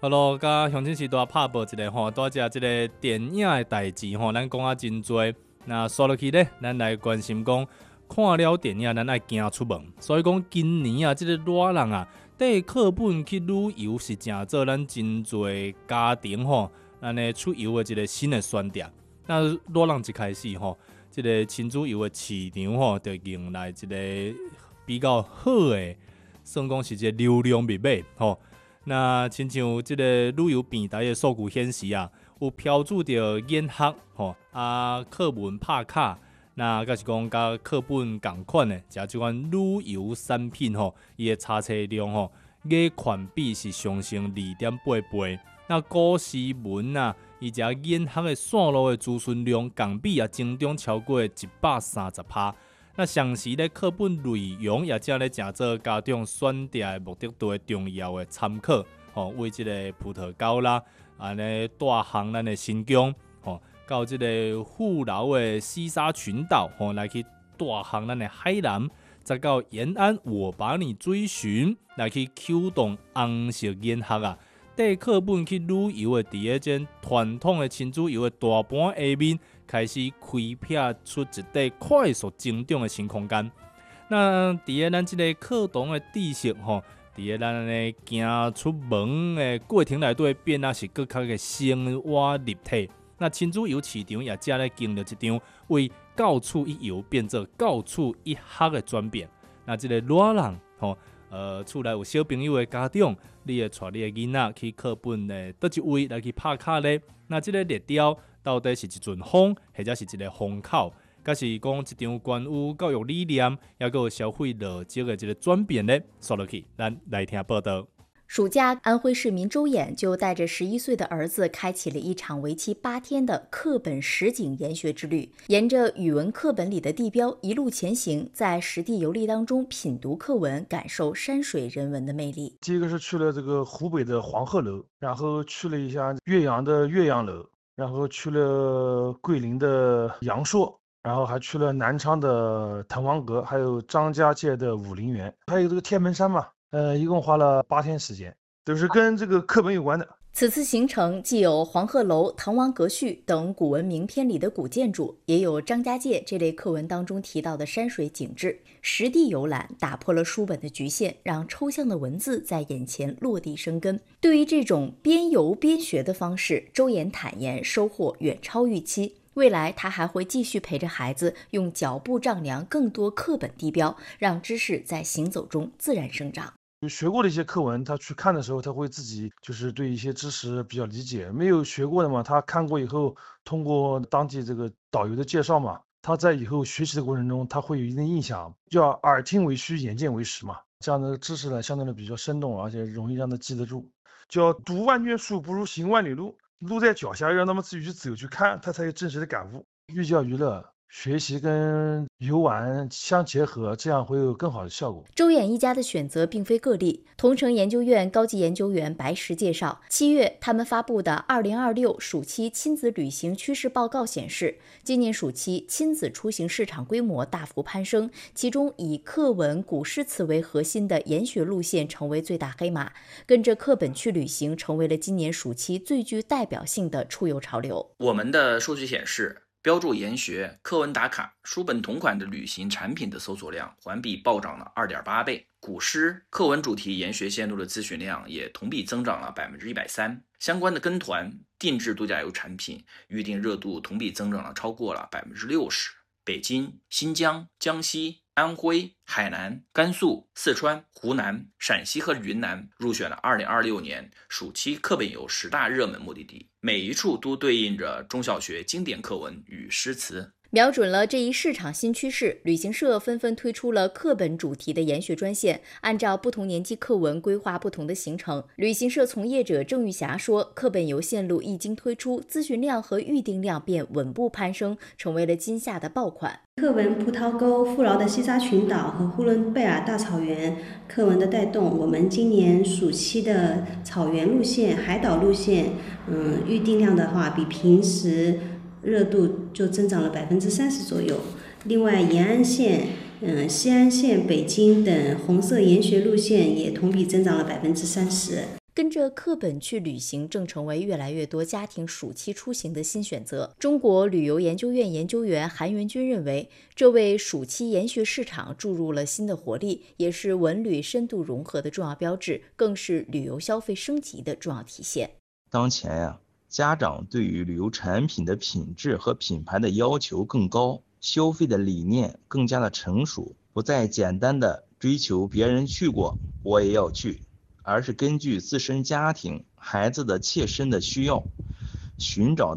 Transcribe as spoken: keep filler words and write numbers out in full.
好咯，甲乡亲时代拍报一个吼，多谢即个电影的代志吼，咱讲啊真多。那刷落去咧，咱来关心讲，看了电影，咱爱行出门。所以讲今年啊，即、这个热人啊，缀课本去旅游是诚做咱真侪家庭吼，咱诶出游的一个新的选择。那热人一开始吼，即、这个亲子游的市场吼，就迎来一个比较好的，算讲是一个流量密码吼。那亲像即个旅游平台的数据显示啊，有标注着研学吼啊课文拍卡，那甲是讲甲课本共款的，食即款旅游产品吼，伊的查册量吼，月款比是上升二点八倍。那古诗文啊，以及研学的线路的资讯量，共比也增长超过一百三十趴。那详细的课本内容也正咧诚做家长选择的目的地的重要的参考，吼、哦，为即个葡萄高啦，安尼大项咱的新疆，吼、哦，到即个富饶的西沙群岛，吼、哦，来去大项咱的海南，再到延安，我把你追寻，来去启动红色研学啊。缀课本去旅游的，伫个种传统的亲子游的大盘下面，开始开辟出一块快速增长的新空间。那伫个咱即个课堂的知识吼，伫个咱的行出门的过程内底，变啊是更较个生活立体。那亲子游市场也正咧经历一场为到处一游变做到处一学的转变。那即个热人吼。呃，厝内有小朋友的家长，你会带你的囡仔去课本的倒一位来去拍卡咧？那这个列调到底是一阵风，或者是一个风口？甲是讲一场关于教育理念，也个消费逻辑的一个转变咧？说落去，咱来听报道。 暑假，安徽市民周衍就带着十一岁的儿子开启了一场为期八天的课本实景研学之旅，沿着语文课本里的地标一路前行，在实地游历当中品读课文，感受山水人文的魅力。 第一个是去了这个湖北的黄鹤楼，然后去了一下岳阳的岳阳楼，然后去了桂林的阳朔，然后还去了南昌的滕王阁，还有张家界的武陵源，还有这个天门山嘛。呃，一共花了八天时间，都是跟这个课本有关的。 此次行程既有黄鹤楼、滕王阁序等古文名篇里的古建筑，也有张家界这类课文当中提到的山水景致。实地游览打破了书本的局限，让抽象的文字在眼前落地生根。对于这种边游边学的方式，周衍坦言收获远超预期。未来他还会继续陪着孩子用脚步丈量更多课本地标，让知识在行走中自然生长。 学过的一些课文，他去看的时候，他会自己就是对一些知识比较理解。没有学过的嘛，他看过以后，通过当地这个导游的介绍嘛，他在以后学习的过程中，他会有一定印象。叫耳听为虚，眼见为实嘛，这样的知识呢，相对的比较生动，而且容易让他记得住。叫读万卷书不如行万里路，路在脚下，让他们自己去走去看，他才有真实的感悟。寓教于乐，学习跟游玩相结合，这样会有更好的效果。 周衍一家的选择并非个例。同城研究院高级研究员白石介绍，七月他们发布的二零二六暑期亲子旅行趋势报告显示，今年暑期亲子出行市场规模大幅攀升，其中以课文、古诗词为核心的研学路线成为最大黑马，跟着课本去旅行成为了今年暑期最具代表性的出游潮流。 我们的数据显示，标注研学、课文打卡、书本同款的旅行产品的搜索量环比暴涨了 二点八倍，古诗、课文主题研学线路的咨询量也同比增长了 百分之一百三十， 相关的跟团、定制度假游产品预订热度同比增长了超过了 百分之六十。 北京、新疆、江西、安徽、海南、甘肃、四川、湖南、陕西和云南入选了二零二六年暑期课本游十大热门目的地，每一处都对应着中小学经典课文与诗词。 瞄准了这一市场新趋势，旅行社纷纷推出了课本主题的研学专线，按照不同年级课文规划不同的行程。旅行社从业者郑玉霞说，课本游线路一经推出，咨询量和预订量便稳步攀升，成为了今夏的爆款。 课文葡萄沟、富饶的西沙群岛和呼伦贝尔大草原课文的带动，我们今年暑期的草原路线、海岛路线，嗯，预订量的话，比平时热度就增长了百分之三十左右。另外，延安线、嗯、西安线、北京等红色研学路线也同比增长了百分之三十。 跟着课本去旅行正成为越来越多家庭暑期出行的新选择。中国旅游研究院研究员韩元军认为，这为暑期研学市场注入了新的活力，也是文旅深度融合的重要标志，更是旅游消费升级的重要体现。 当前呀、啊，家长对于旅游产品的品质和品牌的要求更高，消费的理念更加的成熟，不再简单的追求别人去过我也要去，而是根据自身家庭孩子的切身的需要，寻找